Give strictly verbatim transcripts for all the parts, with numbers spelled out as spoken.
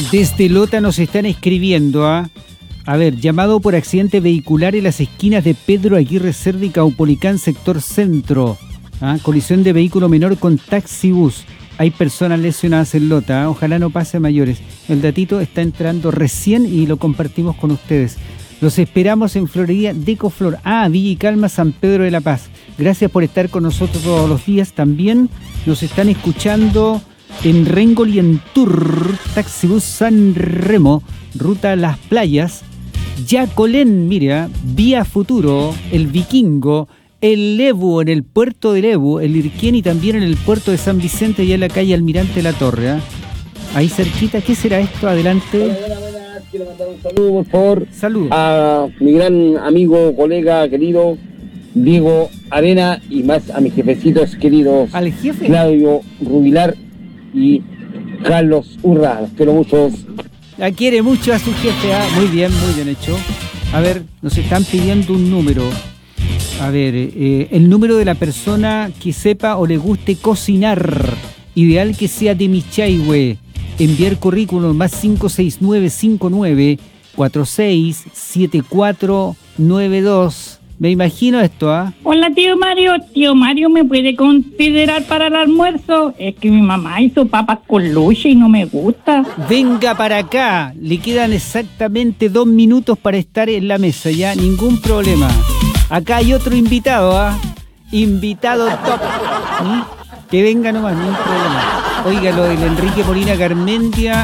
Desde Lota nos están escribiendo, ¿ah? A ver, llamado por accidente vehicular en las esquinas de Pedro Aguirre Cerda y Caupolicán, sector centro. ¿Ah? Colisión de vehículo menor con taxibús. Hay personas lesionadas en Lota, ¿ah? Ojalá no pase a mayores. El datito está entrando recién y lo compartimos con ustedes. Los esperamos en Florería Decoflor. Ah, Villa y Calma, San Pedro de la Paz. Gracias por estar con nosotros todos los días. También nos están escuchando en Rengol y en Tour, Taxibús San Remo, Ruta Las Playas, Yacolén, mira, Vía Futuro, El Vikingo, el Lebu en el puerto de Lebu, el Irquén y también en el puerto de San Vicente, allá en la calle Almirante de la Torre. ¿eh? Ahí cerquita, ¿qué será esto? Adelante. Buenas, buenas. Quiero mandar un saludo, por favor. Saludos. A mi gran amigo, colega, querido Diego Arena y más a mis jefecitos queridos. ¿Al jefe? Claudio Rubilar y Carlos Urra. Los quiero mucho. La quiere mucho a su jefe. ¿eh? Muy bien, muy bien hecho. A ver, nos están pidiendo un número. A ver, eh, el número de la persona que sepa o le guste cocinar. Ideal que sea de Michaihue. Enviar currículum más cinco seis nueve cinco nueve cuatro seis siete cuatro nueve dos. Me imagino esto, ¿ah? ¿eh? Hola, tío Mario. Tío Mario, ¿me puede considerar para el almuerzo? Es que mi mamá hizo papas con lucha y no me gusta. Venga para acá. Le quedan exactamente dos minutos para estar en la mesa, ya. Ningún problema. Acá hay otro invitado, ¿ah? ¿eh? Invitado top. ¿Mm? Que venga nomás, ningún problema. Oiga, lo del Enrique Molina Garmendia,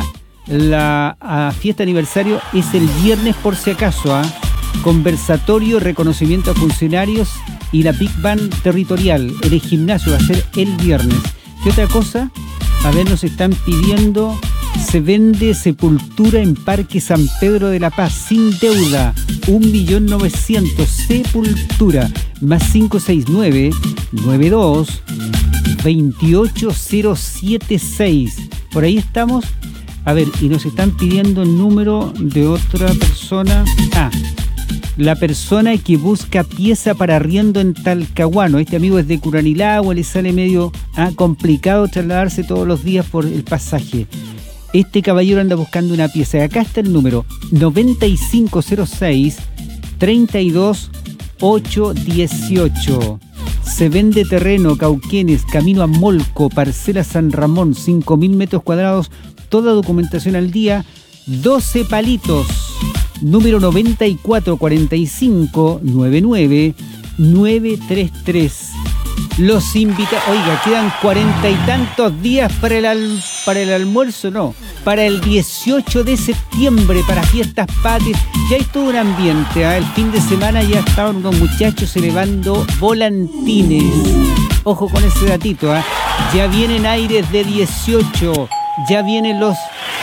la a, fiesta aniversario es el viernes por si acaso, ¿ah? ¿eh? Conversatorio, reconocimiento a funcionarios y la Big Band territorial en el gimnasio va a ser el viernes. ¿Qué otra cosa? A ver, nos están pidiendo, se vende sepultura en Parque San Pedro de la Paz sin deuda, un millón novecientos, sepultura, más cinco seis nueve nueve dos veintiocho cero siete seis. Por ahí estamos. A ver, y nos están pidiendo el número de otra persona. Ah, la persona que busca pieza para arriendo en Talcahuano. Este amigo es de Curanilagua, le sale medio ah, complicado trasladarse todos los días por el pasaje. Este caballero anda buscando una pieza. Acá está el número noventa y cinco cero seis treinta y dos ochocientos dieciocho. Se vende terreno, Cauquenes, camino a Molco, parcela San Ramón, cinco mil metros cuadrados, toda documentación al día, doce palitos, número noventa y cuatro cuarenta y cinco noventa y nueve novecientos treinta y tres. Los invita... Oiga, quedan cuarenta y tantos días para el, al... para el almuerzo, no, para el dieciocho de septiembre, para fiestas patrias. Ya hay todo un ambiente, ¿eh? El fin de semana ya estaban unos muchachos elevando volantines. Ojo con ese datito, ¿eh? Ya vienen aires de dieciocho, ya vienen los...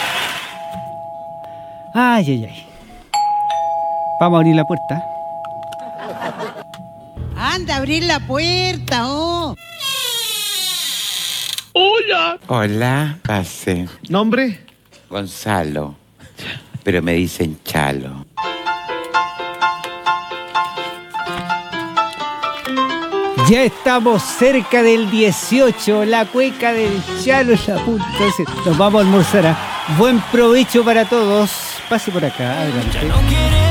Ay, ay, ay. Vamos a abrir la puerta. Anda, abrir la puerta, oh. Hola. Hola, pase. ¿Nombre? Gonzalo, pero me dicen Chalo. Ya estamos cerca del dieciocho, la cueca del Chalo es la punta. Entonces nos vamos a almorzar. ¿eh? Buen provecho para todos. Pase por acá, adelante.